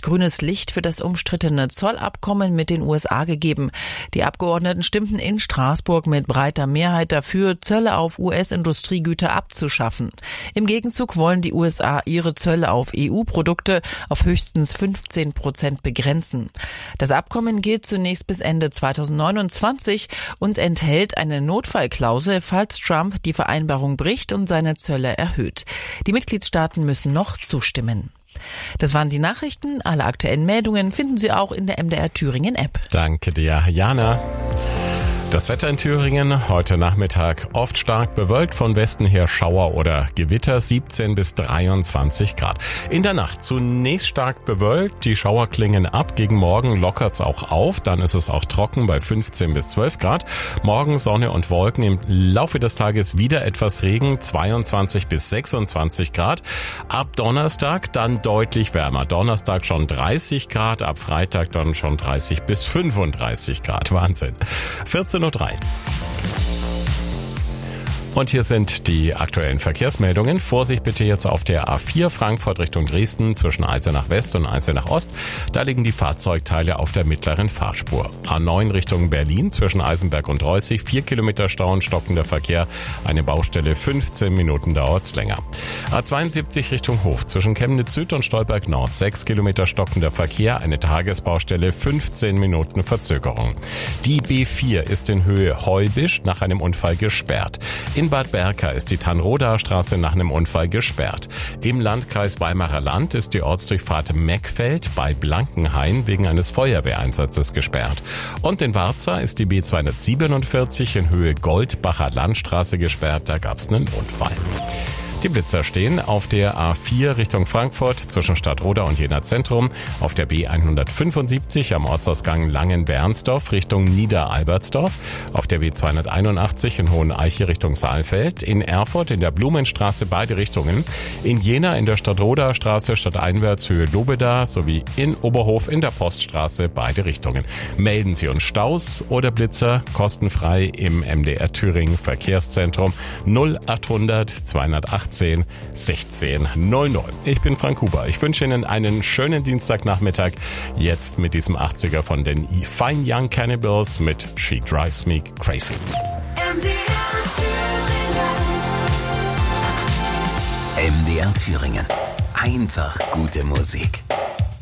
grünes Licht für das umstrittene Zollabkommen mit den USA gegeben. Die Abgeordneten stimmten in Straßburg mit breiter Mehrheit dafür, Zölle auf US-Industriegüter abzuschaffen. Im Gegenzug wollen die USA ihre Zölle auf EU-Produkte auf höchstens 15% begrenzen. Das Abkommen gilt zunächst bis Ende 2029 und enthält eine Notfallklausel, falls Trump die Vereinbarung bricht und seine Zölle erhöht. Die Mitgliedstaaten müssen noch zustimmen. Das waren die Nachrichten. Alle aktuellen Meldungen finden Sie auch in der MDR Thüringen App. Danke dir, Jana. Das Wetter in Thüringen heute Nachmittag oft stark bewölkt, von Westen her Schauer oder Gewitter, 17 bis 23 Grad. In der Nacht zunächst stark bewölkt, die Schauer klingen ab, gegen Morgen lockert's auch auf, dann ist es auch trocken bei 15 bis 12 Grad. Morgen Sonne und Wolken, im Laufe des Tages wieder etwas Regen, 22 bis 26 Grad. Ab Donnerstag dann deutlich wärmer, Donnerstag schon 30 Grad, ab Freitag dann schon 30 bis 35 Grad, Wahnsinn. 14:03 Uhr. Und hier sind die aktuellen Verkehrsmeldungen. Vorsicht bitte jetzt auf der A4 Frankfurt Richtung Dresden zwischen Eisenach West und Eisenach Ost. Da liegen die Fahrzeugteile auf der mittleren Fahrspur. A9 Richtung Berlin zwischen Eisenberg und Reußig 4 Kilometer Stau und stockender Verkehr. Eine Baustelle, 15 Minuten dauert's länger. A72 Richtung Hof zwischen Chemnitz Süd und Stolberg Nord 6 Kilometer stockender Verkehr. Eine Tagesbaustelle, 15 Minuten Verzögerung. Die B4 ist in Höhe Heubisch nach einem Unfall gesperrt. In Bad Berka ist die Tanrodaer Straße nach einem Unfall gesperrt. Im Landkreis Weimarer Land ist die Ortsdurchfahrt Meckfeld bei Blankenhain wegen eines Feuerwehreinsatzes gesperrt. Und in Warza ist die B247 in Höhe Goldbacher Landstraße gesperrt, da gab es einen Unfall. Die Blitzer stehen auf der A4 Richtung Frankfurt zwischen Stadtroda und Jena Zentrum, auf der B175 am Ortsausgang Langen-Bernsdorf Richtung Niederalbertsdorf, auf der B281 in Hoheneiche Richtung Saalfeld, in Erfurt in der Blumenstraße beide Richtungen, in Jena in der Stadtrodaer Straße stadteinwärts Höhe Lobeda sowie in Oberhof in der Poststraße beide Richtungen. Melden Sie uns Staus oder Blitzer kostenfrei im MDR Thüringen Verkehrszentrum 0800 218 16 00. Ich bin Frank Huber. Ich wünsche Ihnen einen schönen Dienstagnachmittag. Jetzt mit diesem 80er von den Fine Young Cannibals mit She Drives Me Crazy. MDR Thüringen. Einfach gute Musik.